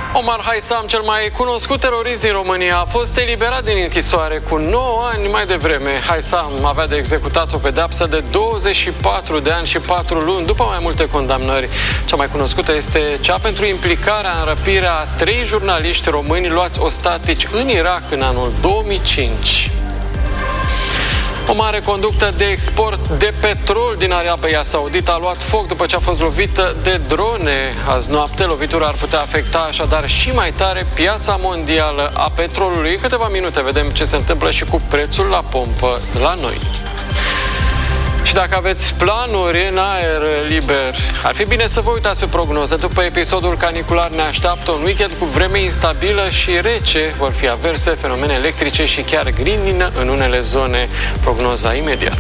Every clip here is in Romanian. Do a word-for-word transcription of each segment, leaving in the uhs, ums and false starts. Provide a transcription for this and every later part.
Omar Haisam, cel mai cunoscut terorist din România, a fost eliberat din închisoare cu nouă ani mai devreme. Haisam avea de executat o pedeapsă de douăzeci și patru de ani și patru luni după mai multe condamnări. Cea mai cunoscută este cea pentru implicarea în răpirea a trei jurnaliști români luați ostatici în Irak în anul două mii cinci. O mare conductă de export de petrol din Arabia Saudită a luat foc după ce a fost lovită de drone. Azi noapte, lovitura ar putea afecta așadar și mai tare piața mondială a petrolului. În câteva minute vedem ce se întâmplă și cu prețul la pompă la noi. Și dacă aveți planuri în aer liber, ar fi bine să vă uitați pe prognoză. După episodul canicular ne așteaptă un weekend cu vreme instabilă și rece. Vor fi averse, fenomene electrice și chiar grindină în unele zone. Prognoza imediat.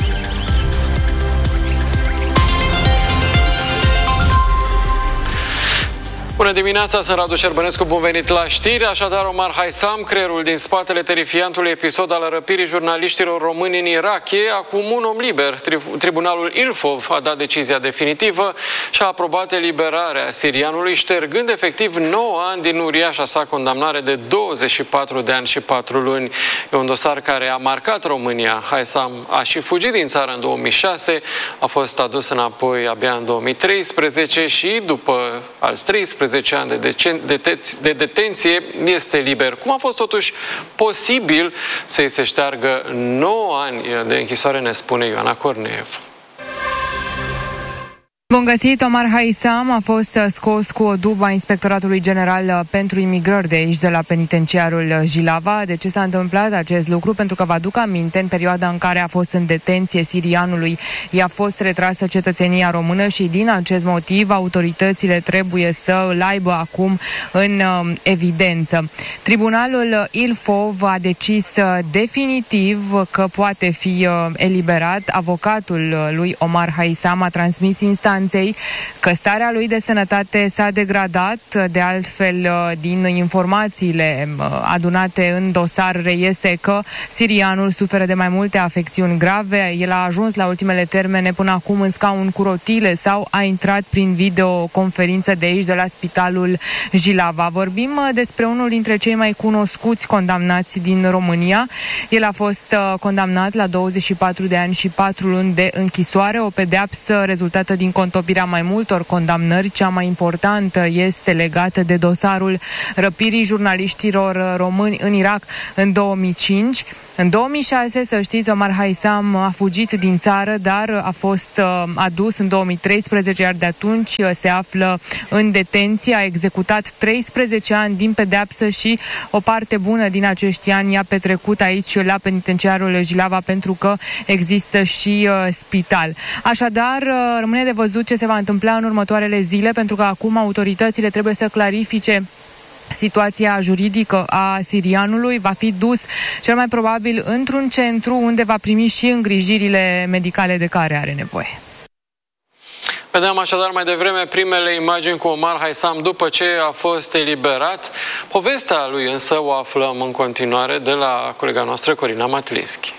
Bună dimineața, sunt Radu Șerbănescu, bun venit la știri. Așadar, Omar Haisam, creierul din spatele terifiantului episod al răpirii jurnaliștilor români în Irak, e acum un om liber. Tribunalul Ilfov a dat decizia definitivă și a aprobat eliberarea sirianului, ștergând efectiv nouă ani din uriașa sa condamnare de douăzeci și patru de ani și patru luni. E un dosar care a marcat România. Haisam a și fugit din țară în două mii șase, a fost adus înapoi abia în două mii treisprezece și după alți treisprezece ani de, decen- de, te- de detenție este liber. Cum a fost totuși posibil să-i se șteargă nouă ani de închisoare, ne spune Ioana Corneev. Bun găsit! Omar Haisam a fost scos cu o dubă a Inspectoratului General pentru Imigrări de aici, de la penitenciarul Jilava. De ce s-a întâmplat acest lucru? Pentru că vă aduc aminte, în perioada în care a fost în detenție sirianului, i-a fost retrasă cetățenia română și din acest motiv autoritățile trebuie să îl aibă acum în uh, evidență. Tribunalul Ilfov a decis uh, definitiv că poate fi uh, eliberat. Avocatul lui Omar Haisam a transmis instant că starea lui de sănătate s-a degradat. De altfel, din informațiile adunate în dosar reiese că sirianul suferă de mai multe afecțiuni grave. El a ajuns la ultimele termene până acum în scaun cu rotile sau a intrat prin videoconferință de aici, de la spitalul Jilava. Vorbim despre unul dintre cei mai cunoscuți condamnați din România. El a fost condamnat la douăzeci și patru de ani și patru luni de închisoare, o pedeapsă rezultată din contopirea mai multor condamnări. Cea mai importantă este legată de dosarul răpirii jurnaliștilor români în Irak în două mii cinci. În două mii șase, să știți, Omar Haisam a fugit din țară, dar a fost uh, adus în două mii treisprezece, iar de atunci uh, se află în detenție. A executat treisprezece ani din pedeapsă și o parte bună din acești ani i-a petrecut aici la penitenciarul Jilava, pentru că există și uh, spital. Așadar, uh, rămâne de văzut ce se va întâmpla în următoarele zile, pentru că acum autoritățile trebuie să clarifice situația juridică a sirianului. Va fi dus cel mai probabil într-un centru unde va primi și îngrijirile medicale de care are nevoie. Vedeam așadar mai devreme primele imagini cu Omar Haisam după ce a fost eliberat. Povestea lui însă o aflăm în continuare de la colega noastră Corina Matlischi.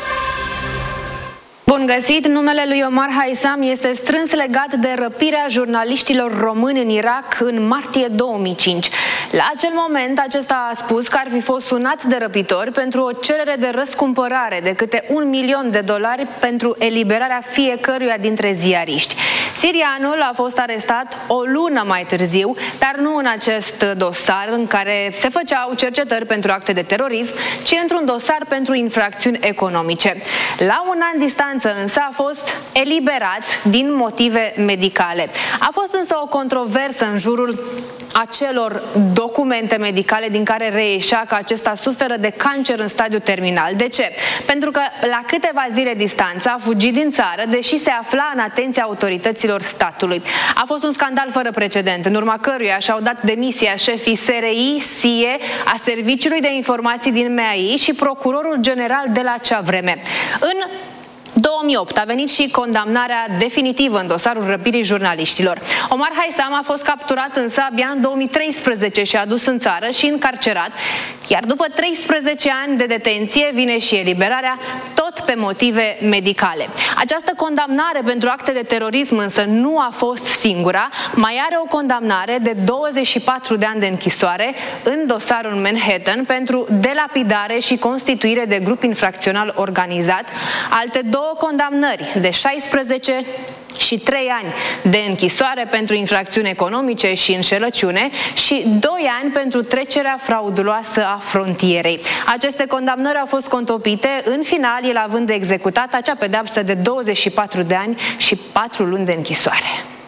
Bun găsit! Numele lui Omar Haisam este strâns legat de răpirea jurnaliștilor români în Irak în martie două mii cinci. La acel moment, acesta a spus că ar fi fost sunat de răpitori pentru o cerere de răscumpărare de câte un milion de dolari pentru eliberarea fiecăruia dintre ziariști. Sirianul a fost arestat o lună mai târziu, dar nu în acest dosar în care se făceau cercetări pentru acte de terorism, ci într-un dosar pentru infracțiuni economice. La un an distanță însă a fost eliberat din motive medicale. A fost însă o controversă în jurul acelor documente medicale din care reieșea că acesta suferă de cancer în stadiu terminal. De ce? Pentru că la câteva zile distanță a fugit din țară, deși se afla în atenția autorităților statului. A fost un scandal fără precedent, în urma căruia și-au dat demisia șefii S R I, S I E, a Serviciului de Informații din M A I și procurorul general de la acea vreme. În două mii opt a venit și condamnarea definitivă în dosarul răpirii jurnaliștilor. Omar Haisam a fost capturat însă abia în două mii treisprezece și adus în țară și încarcerat, iar după treisprezece ani de detenție vine și eliberarea, tot pe motive medicale. Această condamnare pentru acte de terorism însă nu a fost singura, mai are o condamnare de douăzeci și patru de ani de închisoare în dosarul Manhattan pentru delapidare și constituire de grup infracțional organizat, alte două condamnări de șaisprezece și trei ani de închisoare pentru infracțiuni economice și înșelăciune și doi ani pentru trecerea frauduloasă a frontierei. Aceste condamnări au fost contopite, în final el având de executat acea pedeapsă de douăzeci și patru de ani și patru luni de închisoare.